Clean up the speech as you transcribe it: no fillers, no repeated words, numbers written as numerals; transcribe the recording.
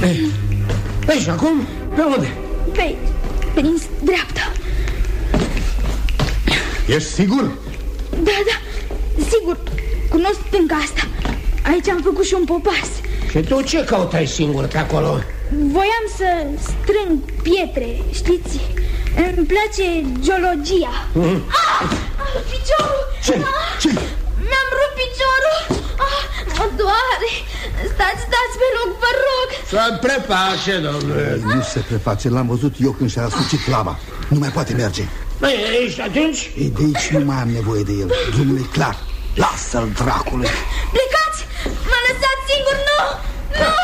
Și acum, pe unde? Pe din dreapta. Ești sigur? Da, sigur. Cunosc stânga asta. Aici am făcut și un popas. Și tu ce căutai singur pe acolo? Voiam să strâng pietre, știți? Îmi place geologia. Piciorul! Ce? Mi-am rupt piciorul. Mă doare. Stați pe loc, vă rog. Să preface, domnule. Nu se preface, l-am văzut eu când și-a asucit lama. Nu mai poate merge. Ești atunci? E, de aici nu mai am nevoie de el. Drumul e clar. Lasă-l, dracule. Plecați! M-a lăsat singur, nu!